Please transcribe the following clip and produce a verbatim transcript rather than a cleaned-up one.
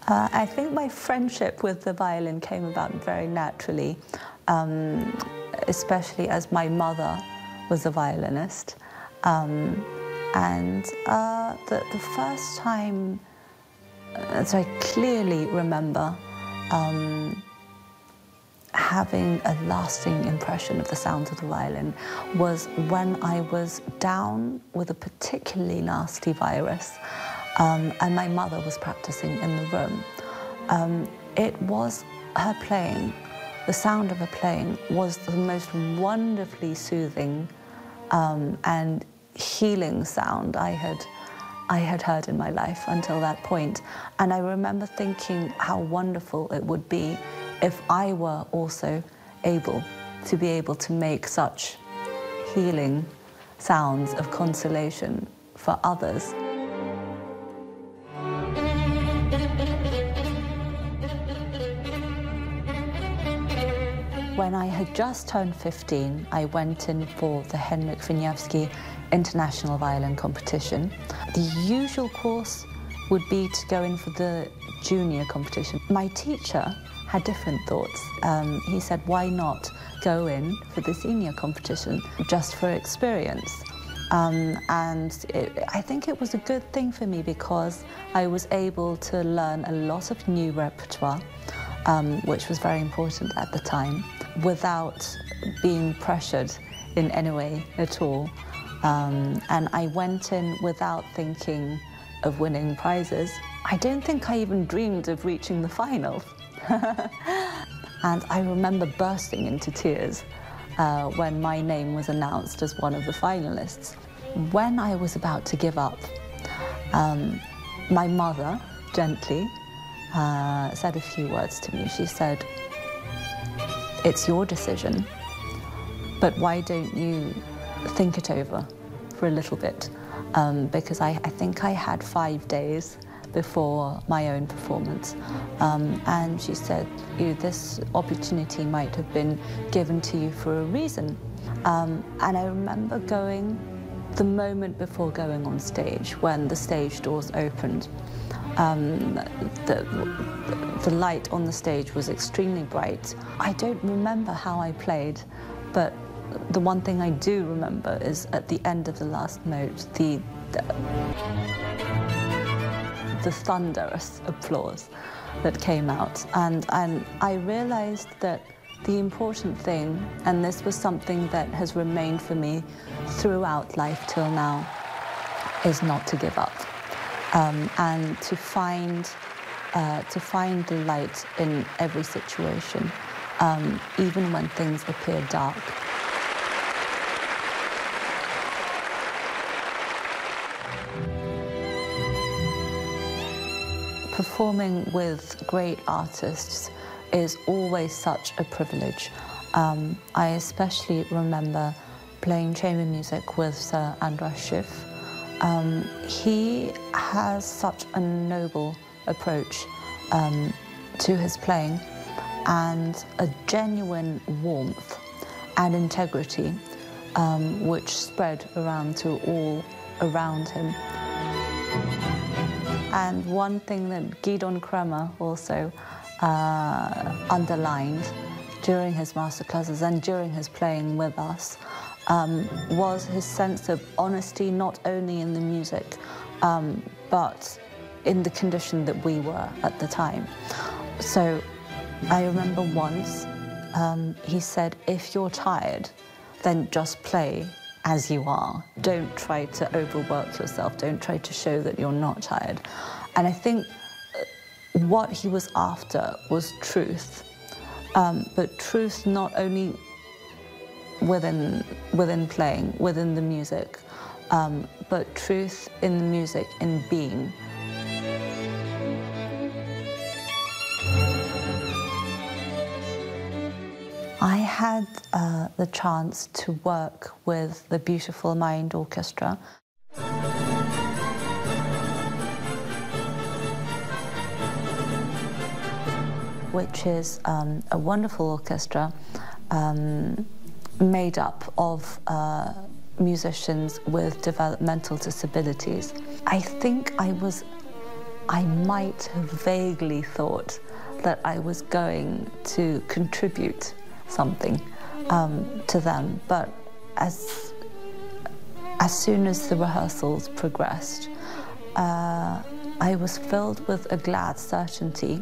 Uh, I think my friendship with the violin came about very naturally, um, especially as my mother was a violinist. Um, and uh, the, the first time, as I clearly remember, um, having a lasting impression of the sound of the violin was when I was down with a particularly nasty virus. Um, and my mother was practicing in the room. Um, it was her playing, the sound of her playing was the most wonderfully soothing um, and healing sound I had, I had heard in my life until that point. And I remember thinking how wonderful it would be if I were also able to be able to make such healing sounds of consolation for others. When I had just turned fifteen, I went in for the Henryk Wieniawski International Violin Competition. The usual course would be to go in for the junior competition. My teacher had different thoughts. Um, he said, why not go in for the senior competition just for experience? Um, and it, I think it was a good thing for me because I was able to learn a lot of new repertoire, um, which was very important at the time, without being pressured in any way at all. Um, and I went in without thinking of winning prizes. I don't think I even dreamed of reaching the finals. And I remember bursting into tears uh, when my name was announced as one of the finalists. When I was about to give up, um, my mother gently uh, said a few words to me. She said, it's your decision, but why don't you think it over for a little bit? Um, because I, I think I had five days before my own performance. Um, and she said, you know, this opportunity might have been given to you for a reason. Um, and I remember going, the moment before going on stage, when the stage doors opened, um, the, the light on the stage was extremely bright. I don't remember how I played, but the one thing I do remember is at the end of the last note, the, the the thunderous applause that came out. And, and I realized that the important thing, and this was something that has remained for me throughout life till now, is not to give up. Um, and to find, uh, to find the light in every situation, um, even when things appear dark. Performing with great artists is always such a privilege. Um, I especially remember playing chamber music with Sir Andras Schiff. Um, he has such a noble approach um, to his playing and a genuine warmth and integrity um, which spread around to all around him. And one thing that Gidon Kremer also uh, underlined during his masterclasses and during his playing with us um, was his sense of honesty, not only in the music, um, but in the condition that we were at the time. So I remember once um, he said, if you're tired, then just play as you are. Don't try to overwork yourself. Don't try to show that you're not tired. And I think what he was after was truth, um, but truth not only within, within playing, within the music, um, but truth in the music, in being. I had uh, the chance to work with the Beautiful Mind Orchestra. Which is um, a wonderful orchestra um, made up of uh, musicians with developmental disabilities. I think I was I might have vaguely thought that I was going to contribute something um, to them, but as as soon as the rehearsals progressed, uh, I was filled with a glad certainty